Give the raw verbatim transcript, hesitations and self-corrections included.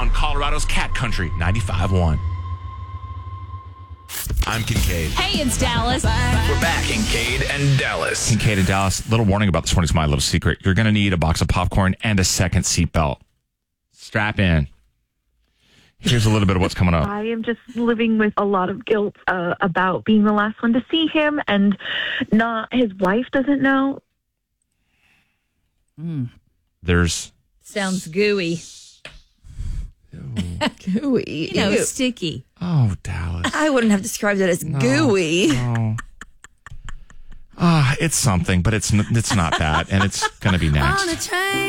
on Colorado's Cat Country ninety-five point one. I'm Kincaid. Hey, it's Dallas. We're back, Kincaid and Dallas. Kincaid and Dallas. Little warning about this one. It's my little secret. You're going to need a box of popcorn and a second seatbelt. Strap in. Here's a little bit of what's coming up. I am just living with a lot of guilt uh, about being the last one to see him, and not his wife doesn't know. Mm. There's Sounds gooey. Gooey. You know, Ew. sticky. oh Dallas. I wouldn't have described it as No, gooey. no. Ah, it's something, but it's n- it's not that, and it's going to be next. On a train.